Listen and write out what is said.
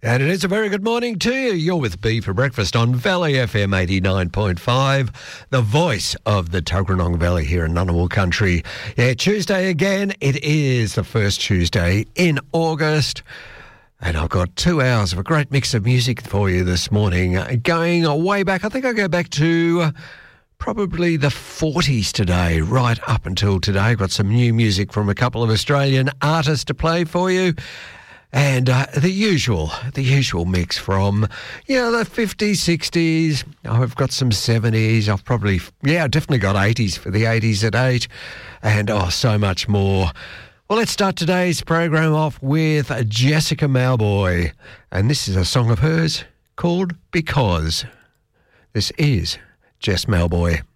And it is a very good morning to you. You're with B for breakfast on Valley FM 89.5, the voice of the Tuggeranong Valley here in Ngunnawal Country. Yeah, Tuesday again. It is the first Tuesday in August. And I've got 2 hours of a great mix of music for you this morning. Going way back, I think I'll go back to probably the 40s today, right up until today. I've got some new music from a couple of Australian artists to play for you. And the usual mix from, the 50s, 60s. I've got some 70s. I've definitely got 80s for the 80s at 8. And, so much more. Well, let's start today's program off with Jessica Mauboy. And this is a song of hers called Because. This is Jess Mauboy.